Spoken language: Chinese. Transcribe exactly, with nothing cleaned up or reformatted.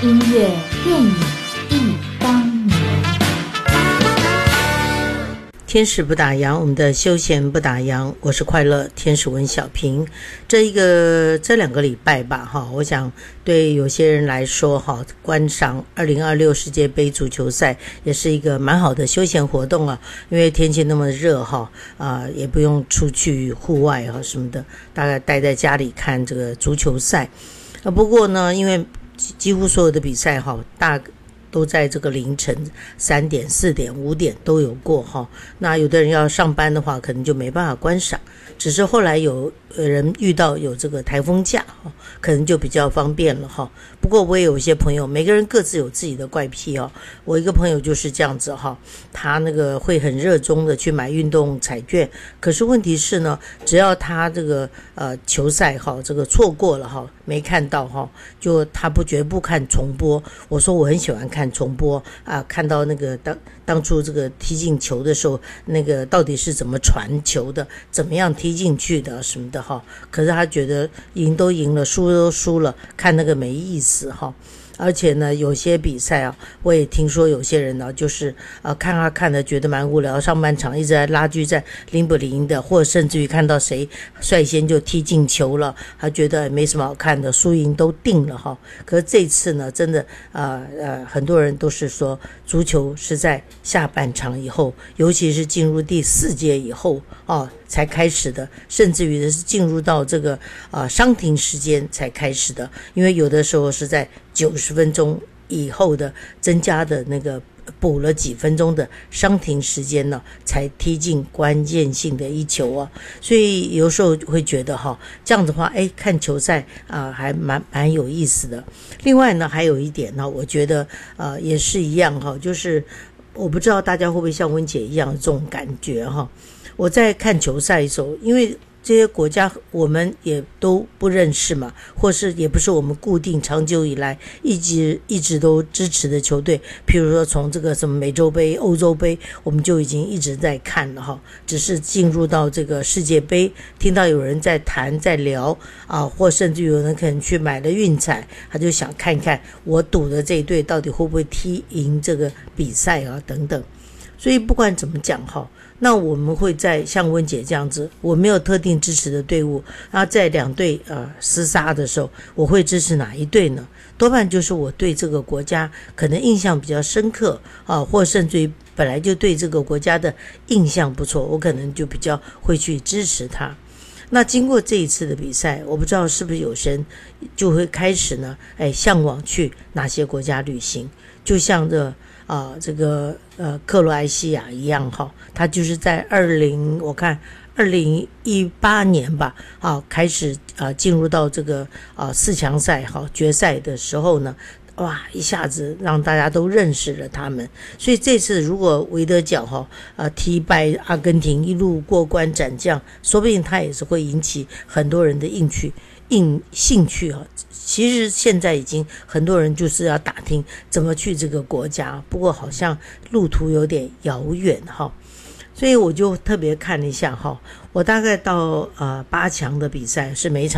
音乐、电影，忆当年。 天使不打烊，我们的休闲不打烊，我是快乐天使文小平。这一个这两个礼拜吧，哈，我想对有些人来说，哈，观赏二零二六世界杯足球赛也是一个蛮好的休闲活动啊。因为天气那么热，哈，啊、呃，也不用出去户外啊什么的，大概待在家里看这个足球赛。啊，不过呢，因为几乎所有的比赛，哈，大。都在这个凌晨三点、四点、五点都有过哈。那有的人要上班的话，可能就没办法观赏。只是后来有人遇到有这个台风假，可能就比较方便了哈。不过我也有一些朋友，每个人各自有自己的怪癖哦。我一个朋友就是这样子哈，他那个会很热衷的去买运动彩券，可是问题是呢，只要他这个呃球赛哈，这个错过了哈，没看到哈，就他不绝不看重播。我说我很喜欢看重播啊，看到那个当当初这个踢进球的时候，那个到底是怎么传球的，怎么样踢进去的什么的哈。可是他觉得赢都赢了，输都输了，看那个没意思哈。而且呢，有些比赛啊，我也听说有些人呢、啊，就是呃看啊看的觉得蛮无聊，上半场一直在拉锯战，零不零的，或者甚至于看到谁率先就踢进球了，他觉得没什么好看的，输赢都定了哈。可是这次呢，真的呃呃，很多人都是说，足球是在下半场以后，尤其是进入第四节以后哦才开始的，甚至于是进入到这个啊、呃、伤停时间才开始的，因为有的时候是在九十分钟以后的增加的那个补了几分钟的伤停时间呢，才踢进关键性的一球啊。所以有时候会觉得哈，这样子的话，哎，看球赛啊、呃，还蛮蛮有意思的。另外呢，还有一点呢，我觉得呃也是一样哈，就是我不知道大家会不会像温姐一样这种感觉哈。我在看球赛的时候，因为这些国家我们也都不认识嘛，或是也不是我们固定长久以来一直一直都支持的球队，譬如说从这个什么美洲杯、欧洲杯，我们就已经一直在看了哈。只是进入到这个世界杯，听到有人在谈在聊啊，或甚至有人可能去买了运彩，他就想看看我赌的这一队到底会不会踢赢这个比赛啊等等。所以不管怎么讲哈，那我们会在像温姐这样子，我没有特定支持的队伍，然后在两队呃厮杀的时候，我会支持哪一队呢？多半就是我对这个国家可能印象比较深刻啊，或甚至于本来就对这个国家的印象不错，我可能就比较会去支持他。那经过这一次的比赛，我不知道是不是有些人就会开始呢，哎，向往去哪些国家旅行，就像这啊、呃，这个呃克罗埃西亚一样哈，他就是在二零我看二零一八年吧，啊开始啊、呃、进入到这个啊、呃、四强赛哈决赛的时候呢，哇一下子让大家都认识了他们。所以这次如果维德角哈呃踢败阿根廷一路过关斩将，说不定他也是会引起很多人的兴趣。应兴趣啊，其实现在已经很多人就是要打听怎么去这个国家，不过好像路途有点遥远哈，所以我就特别看了一下哈，我大概到呃八强的比赛是每一场